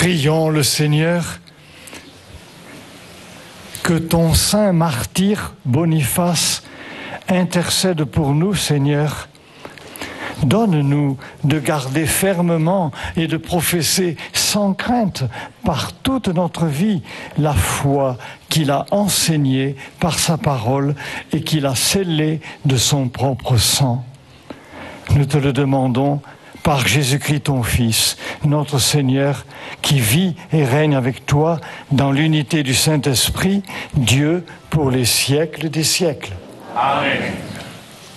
Prions le Seigneur que ton saint martyr Boniface intercède pour nous, Seigneur. Donne-nous de garder fermement et de professer sans crainte par toute notre vie la foi qu'il a enseignée par sa parole et qu'il a scellée de son propre sang. Nous te le demandons par Jésus-Christ ton Fils, notre Seigneur, qui vit et règne avec toi dans l'unité du Saint-Esprit, Dieu pour les siècles des siècles. Amen.